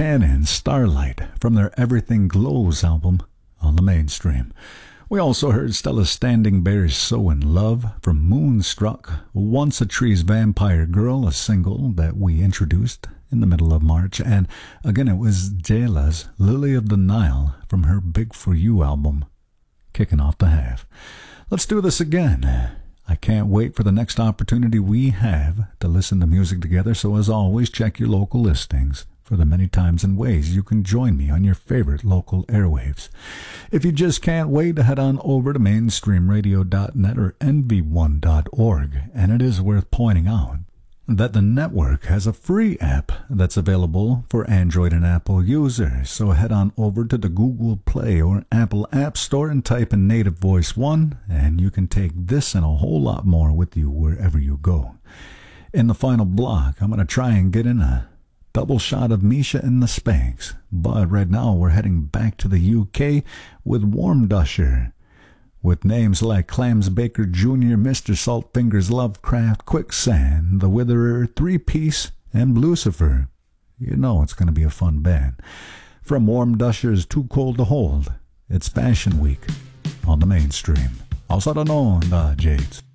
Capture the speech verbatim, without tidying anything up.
Cannon, Starlight, from their Everything Glows album on the Mainstream. We also heard Stella Standing Bear's So in Love from Moonstruck, Once a Tree's Vampire Girl, a single that we introduced in the middle of March, and again it was Jayla's Lily of the Nile from her Big For You album, kicking off the half. Let's do this again. I can't wait for the next opportunity we have to listen to music together, so as always, check your local listings for the many times and ways you can join me on your favorite local airwaves. If you just can't wait, head on over to mainstream radio dot net or N V one dot org, and it is worth pointing out that the network has a free app that's available for Android and Apple users. So head on over to the Google Play or Apple App Store and type in Native Voice one, and you can take this and a whole lot more with you wherever you go. In the final block, I'm going to try and get in a double shot of Misha and the Spanks, but right now we're heading back to the U K with Warm Dusher, with names like Clams Baker Junior, Mister Saltfingers Lovecraft, Quicksand, The Witherer, Three Piece, and Lucifer. You know it's going to be a fun band. From Warm Dusher's Too Cold to Hold, it's Fashion Week on the Mainstream. Also known the Jades.